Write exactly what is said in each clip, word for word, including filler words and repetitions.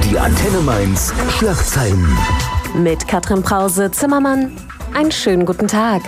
Die Antenne Mainz Schlagzeilen. Mit Katrin Brause-Zimmermann. Einen schönen guten Tag.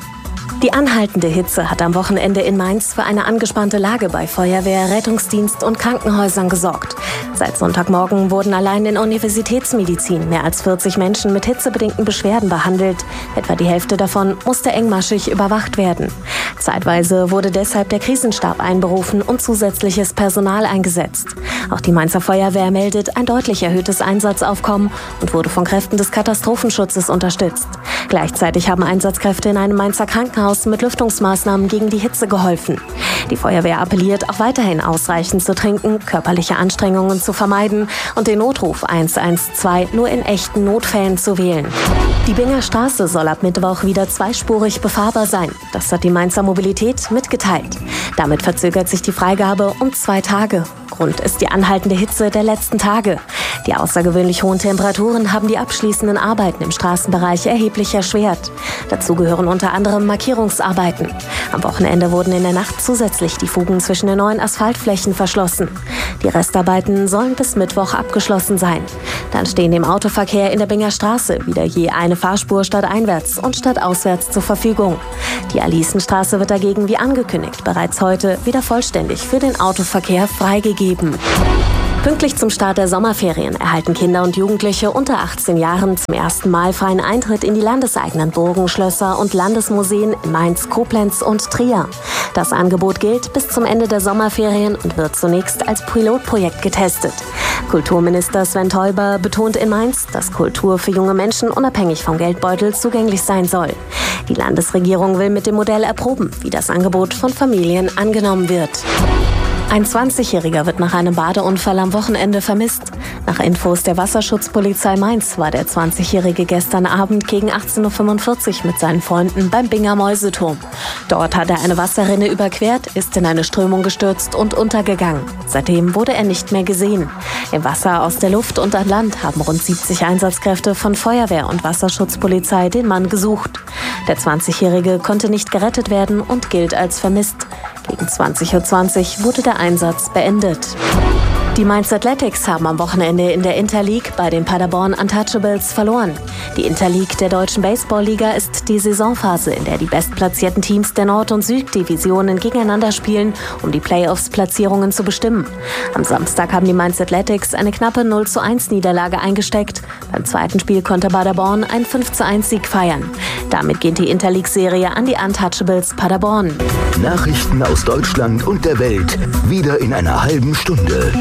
Die anhaltende Hitze hat am Wochenende in Mainz für eine angespannte Lage bei Feuerwehr, Rettungsdienst und Krankenhäusern gesorgt. Seit Sonntagmorgen wurden allein in Universitätsmedizin mehr als vierzig Menschen mit hitzebedingten Beschwerden behandelt. Etwa die Hälfte davon musste engmaschig überwacht werden. Zeitweise wurde deshalb der Krisenstab einberufen und zusätzliches Personal eingesetzt. Auch die Mainzer Feuerwehr meldet ein deutlich erhöhtes Einsatzaufkommen und wurde von Kräften des Katastrophenschutzes unterstützt. Gleichzeitig haben Einsatzkräfte in einem Mainzer Krankenhaus mit Lüftungsmaßnahmen gegen die Hitze geholfen. Die Feuerwehr appelliert auch weiterhin ausreichend zu trinken, körperliche Anstrengungen zu vermeiden und den Notruf eins eins zwei nur in echten Notfällen zu wählen. Die Binger Straße soll ab Mittwoch wieder zweispurig befahrbar sein. Das hat die Mainzer Mobilität mitgeteilt. Damit verzögert sich die Freigabe um zwei Tage. Grund ist die anhaltende Hitze der letzten Tage. Die außergewöhnlich hohen Temperaturen haben die abschließenden Arbeiten im Straßenbereich erheblich erschwert. Dazu gehören unter anderem Markierungsarbeiten. Am Wochenende wurden in der Nacht zusätzlich die Fugen zwischen den neuen Asphaltflächen verschlossen. Die Restarbeiten sollen bis Mittwoch abgeschlossen sein. Dann stehen dem Autoverkehr in der Binger Straße wieder je eine Fahrspur stadteinwärts und stadtauswärts zur Verfügung. Die Alisenstraße wird dagegen wie angekündigt bereits heute wieder vollständig für den Autoverkehr freigegeben. Pünktlich zum Start der Sommerferien erhalten Kinder und Jugendliche unter achtzehn Jahren zum ersten Mal freien Eintritt in die landeseigenen Burgen, Schlösser und Landesmuseen in Mainz, Koblenz und Trier. Das Angebot gilt bis zum Ende der Sommerferien und wird zunächst als Pilotprojekt getestet. Kulturminister Sven Teuber betont in Mainz, dass Kultur für junge Menschen unabhängig vom Geldbeutel zugänglich sein soll. Die Landesregierung will mit dem Modell erproben, wie das Angebot von Familien angenommen wird. Ein zwanzigjähriger wird nach einem Badeunfall am Wochenende vermisst. Nach Infos der Wasserschutzpolizei Mainz war der zwanzigjährige gestern Abend gegen achtzehn Uhr fünfundvierzig mit seinen Freunden beim Binger Mäuseturm. Dort hat er eine Wasserrinne überquert, ist in eine Strömung gestürzt und untergegangen. Seitdem wurde er nicht mehr gesehen. Im Wasser, aus der Luft und an Land haben rund siebzig Einsatzkräfte von Feuerwehr und Wasserschutzpolizei den Mann gesucht. Der zwanzigjährige konnte nicht gerettet werden und gilt als vermisst. Gegen zwanzig Uhr zwanzig wurde der Einsatz beendet. Die Mainz Athletics haben am Wochenende in der Interleague bei den Paderborn Untouchables verloren. Die Interleague der Deutschen Baseballliga ist die Saisonphase, in der die bestplatzierten Teams der Nord- und Süddivisionen gegeneinander spielen, um die Playoffs-Platzierungen zu bestimmen. Am Samstag haben die Mainz Athletics eine knappe null zu eins Niederlage eingesteckt. Beim zweiten Spiel konnte Paderborn einen fünf zu eins Sieg feiern. Damit geht die Interleague-Serie an die Untouchables Paderborn. Nachrichten aus Deutschland und der Welt. Wieder in einer halben Stunde.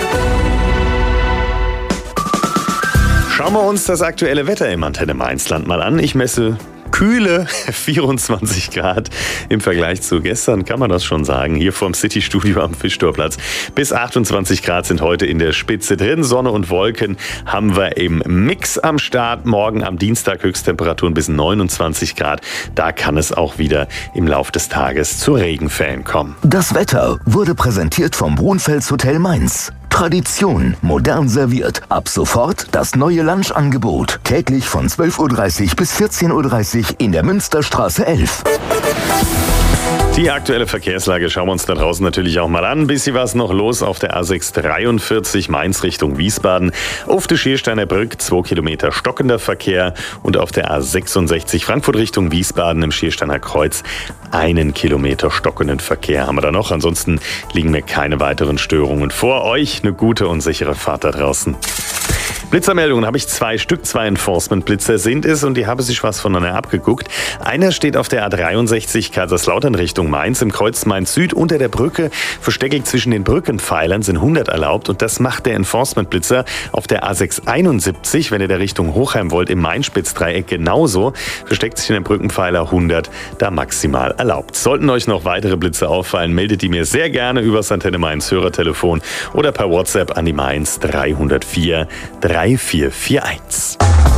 Schauen wir uns das aktuelle Wetter im Antenne Mainzland mal an. Ich messe kühle vierundzwanzig Grad im Vergleich zu gestern, kann man das schon sagen. Hier vorm City-Studio am Fischtorplatz. Bis achtundzwanzig Grad sind heute in der Spitze drin. Sonne und Wolken haben wir im Mix am Start. Morgen am Dienstag Höchsttemperaturen bis neunundzwanzig Grad. Da kann es auch wieder im Lauf des Tages zu Regenfällen kommen. Das Wetter wurde präsentiert vom Brunfels Hotel Mainz. Tradition, modern serviert. Ab sofort das neue Lunchangebot. Täglich von zwölf Uhr dreißig bis vierzehn Uhr dreißig in der Münsterstraße elf. Die aktuelle Verkehrslage schauen wir uns da draußen natürlich auch mal an. Ein bisschen was noch los auf der A sechs dreiundvierzig Mainz Richtung Wiesbaden. Auf der Schiersteiner Brücke zwei Kilometer stockender Verkehr und auf der A sechsundsechzig Frankfurt Richtung Wiesbaden im Schiersteiner Kreuz einen Kilometer stockenden Verkehr haben wir da noch. Ansonsten liegen mir keine weiteren Störungen vor. Euch eine gute und sichere Fahrt da draußen. Blitzermeldungen habe ich zwei Stück, zwei Enforcement-Blitzer sind es und die haben sich was voneinander abgeguckt. Einer steht auf der A dreiundsechzig Kaiserslautern Richtung Mainz im Kreuz Mainz Süd unter der Brücke. Versteckig zwischen den Brückenpfeilern sind hundert erlaubt und das macht der Enforcement-Blitzer auf der A sechshunderteinundsiebzig, wenn ihr da Richtung Hochheim wollt, im Main-Spitz-Dreieck genauso. Versteckt sich in den Brückenpfeiler hundert, da maximal erlaubt. Sollten euch noch weitere Blitze auffallen, meldet die mir sehr gerne übers Antenne Mainz Hörertelefon oder per WhatsApp an die Mainz dreihundertvier drei vier vier eins.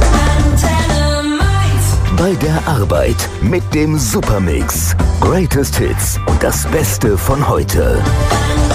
Bei der Arbeit mit dem Supermix. Greatest Hits und das Beste von heute.